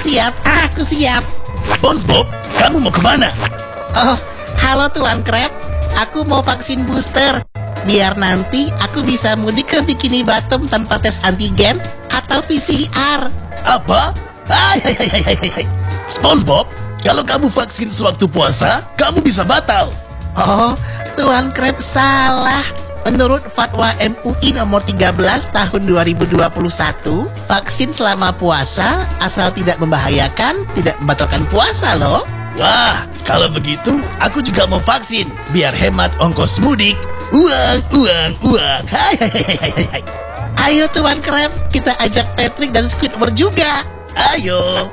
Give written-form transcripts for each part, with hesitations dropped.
Aku siap. SpongeBob, kamu mau kemana? Oh, halo Tuan Crab. Aku mau vaksin booster. Biar nanti aku bisa mudik ke Bikini Bottom tanpa tes antigen atau PCR. Apa? Hai. SpongeBob, kalau kamu vaksin sewaktu puasa, kamu bisa batal. Oh, Tuan Crab salah. Menurut Fatwa MUI nomor 13 tahun 2021, vaksin selama puasa asal tidak membahayakan, tidak membatalkan puasa loh. Wah, kalau begitu aku juga mau vaksin biar hemat ongkos mudik. Uang. Hai. Ayo Tuan Crab, kita ajak Patrick dan Squidward juga. Ayo.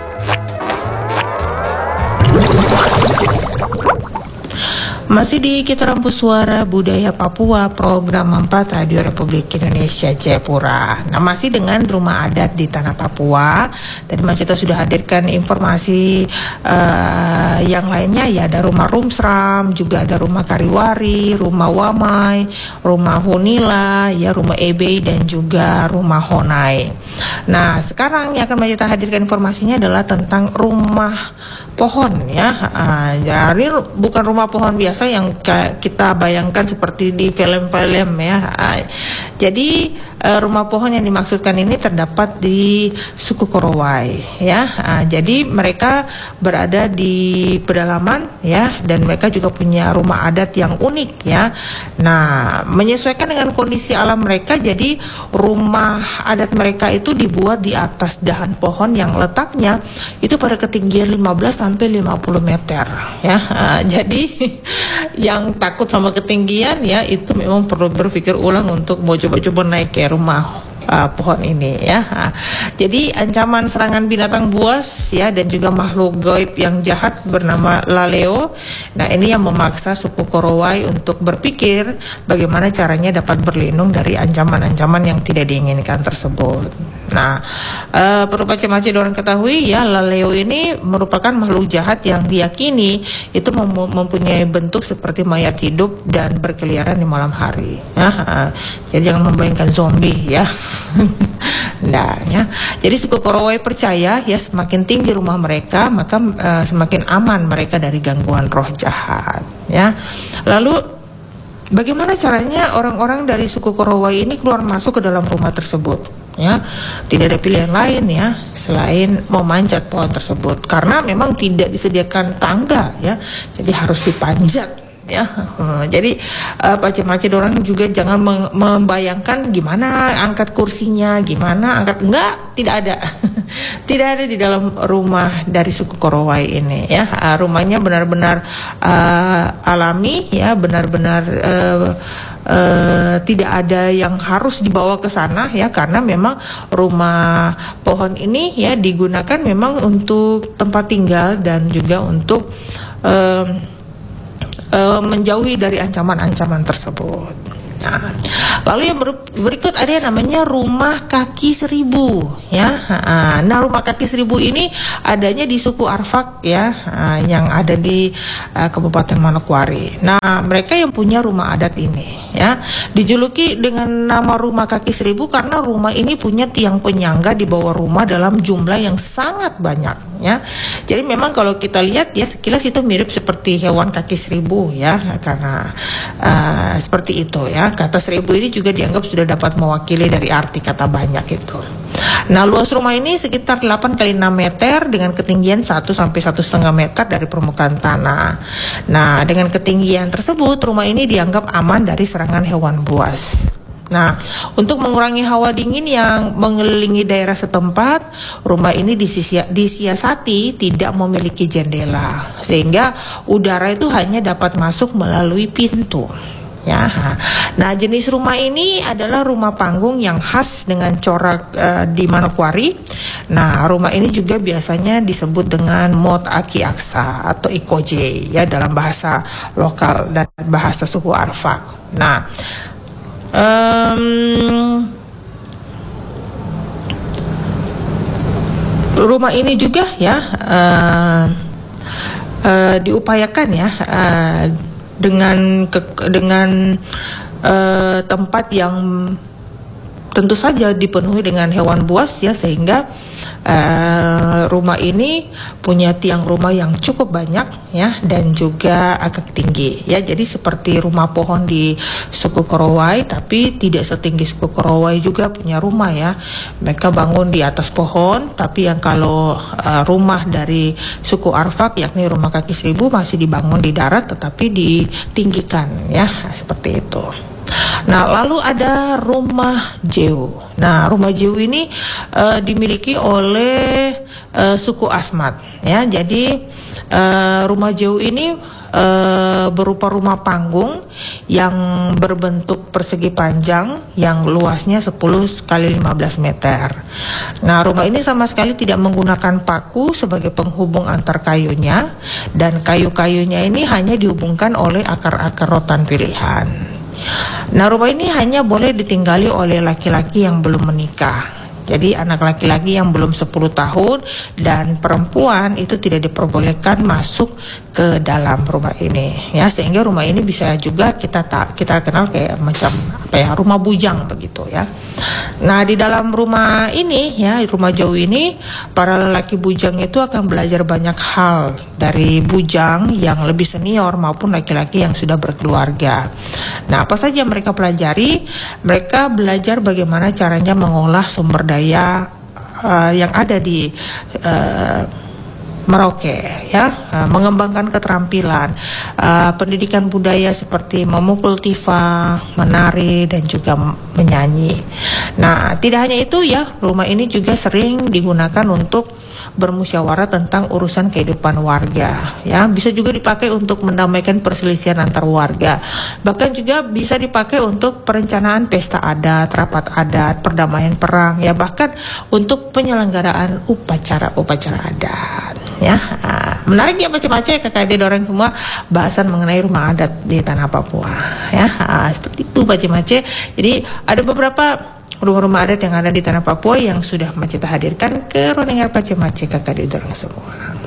Masih di Kita Rampus Suara Budaya Papua, program 4 Radio Republik Indonesia Jayapura. Nah, masih dengan rumah adat di tanah Papua. Tadi Mas kita sudah hadirkan informasi yang lainnya, ya ada rumah Rumsram, juga ada rumah Kariwari, rumah Wamai, rumah Hunila, ya rumah Ebe dan juga rumah Honai. Nah, sekarang yang akan kita hadirkan informasinya adalah tentang rumah pohon, ya. Jadi bukan rumah pohon biasa yang kita bayangkan seperti di film-film, ya. Jadi rumah pohon yang dimaksudkan ini terdapat di suku Korowai, ya. Jadi mereka berada di pedalaman, ya, dan mereka juga punya rumah adat yang unik, ya. Nah, menyesuaikan dengan kondisi alam mereka, jadi rumah adat mereka itu dibuat di atas dahan pohon yang letaknya itu pada ketinggian 15 sampai 50 meter, ya. Jadi yang takut sama ketinggian, ya, itu memang perlu berpikir ulang untuk mau coba-coba naik ke rumah pohon ini, ya. Jadi ancaman serangan binatang buas, ya, dan juga makhluk gaib yang jahat bernama Laleo. Nah, ini yang memaksa suku Korowai untuk berpikir bagaimana caranya dapat berlindung dari ancaman-ancaman yang tidak diinginkan tersebut. Nah, perlu Pace-Mace orang ketahui, ya, Laleo ini merupakan makhluk jahat yang diyakini itu mempunyai bentuk seperti mayat hidup dan berkeliaran di malam hari, ya. Jadi jangan membayangkan zombie, ya. Nah, ya. Jadi suku Korowai percaya, ya, semakin tinggi rumah mereka maka semakin aman mereka dari gangguan roh jahat, ya. Lalu bagaimana caranya orang-orang dari suku Korowai ini keluar masuk ke dalam rumah tersebut? Ya, tidak ada pilihan lain, ya, selain memanjat pohon tersebut karena memang tidak disediakan tangga, ya, jadi harus dipanjat, ya. Jadi Pace-Mace orang juga jangan membayangkan gimana angkat kursinya, gimana angkat, tidak ada. Tidak ada di dalam rumah dari suku Korowai ini, ya. Rumahnya benar-benar alami, ya, benar-benar tidak ada yang harus dibawa ke sana, ya, karena memang rumah pohon ini, ya, digunakan memang untuk tempat tinggal dan juga untuk menjauhi dari ancaman-ancaman tersebut. Nah, lalu yang berikut ada yang namanya rumah kaki seribu, ya. Nah, rumah kaki seribu ini adanya di suku Arfak, ya, yang ada di Kabupaten Manokwari. Nah, mereka yang punya rumah adat ini, ya, dijuluki dengan nama rumah kaki seribu karena rumah ini punya tiang penyangga di bawah rumah dalam jumlah yang sangat banyak, ya. Jadi memang kalau kita lihat, ya, sekilas itu mirip seperti hewan kaki seribu, ya, karena seperti itu, ya. Kata seribu ini juga dianggap sudah dapat mewakili dari arti kata banyak itu. Nah, luas rumah ini sekitar 8 kali 6 meter dengan ketinggian 1 sampai 1,5 meter dari permukaan tanah. Nah, dengan ketinggian tersebut rumah ini dianggap aman dari serangan hewan buas. Nah, untuk mengurangi hawa dingin yang mengelilingi daerah setempat, rumah ini disiasati tidak memiliki jendela, sehingga udara itu hanya dapat masuk melalui pintu, ya. Nah, jenis rumah ini adalah rumah panggung yang khas dengan corak di Manokwari. Nah, rumah ini juga biasanya disebut dengan Mot Aki Aksa atau Ikoje, ya, dalam bahasa lokal dan bahasa suku Arfak. Nah, rumah ini juga, ya, diupayakan, ya, dengan tempat yang tentu saja dipenuhi dengan hewan buas ya, sehingga rumah ini punya tiang rumah yang cukup banyak ya, dan juga agak tinggi ya. Jadi seperti rumah pohon di suku Korowai, tapi tidak setinggi suku Korowai juga punya rumah ya. Mereka bangun di atas pohon, tapi yang kalau rumah dari suku Arfak yakni rumah kaki seribu masih dibangun di darat tetapi ditinggikan ya, seperti itu. Nah, lalu ada rumah Jeu. Nah, rumah Jeu ini dimiliki oleh suku Asmat ya. Jadi rumah Jeu ini berupa rumah panggung yang berbentuk persegi panjang yang luasnya 10 kali 15 meter. Nah, rumah ini sama sekali tidak menggunakan paku sebagai penghubung antar kayunya, dan kayu-kayunya ini hanya dihubungkan oleh akar-akar rotan pilihan. Nah, rumah ini hanya boleh ditinggali oleh laki-laki yang belum menikah. Jadi anak laki-laki yang belum 10 tahun dan perempuan itu tidak diperbolehkan masuk ke dalam rumah ini ya, sehingga rumah ini bisa juga kita kenal kayak macam rumah bujang begitu ya. Nah, di dalam rumah ini ya, rumah Jeu ini, para lelaki bujang itu akan belajar banyak hal dari bujang yang lebih senior maupun laki-laki yang sudah berkeluarga. Nah, apa saja mereka pelajari? Mereka belajar bagaimana caranya mengolah sumber daya yang ada di Merauke ya, mengembangkan keterampilan, pendidikan budaya seperti memukul tifa, menari, dan juga menyanyi. Nah, tidak hanya itu ya, rumah ini juga sering digunakan untuk bermusyawarah tentang urusan kehidupan warga ya. Bisa juga dipakai untuk mendamaikan perselisihan antar warga. Bahkan juga bisa dipakai untuk perencanaan pesta adat, rapat adat, perdamaian perang ya, bahkan untuk penyelenggaraan upacara-upacara adat ya. Menarik ya Pace-Pace, kakak adik doreng semua bahasan mengenai rumah adat di tanah Papua ya. Seperti itu Pace-Pace. Jadi ada beberapa rumah-rumah adat yang ada di tanah Papua yang sudah Macita hadirkan ke Ronengar Pace-Pace kakak adik doreng semua.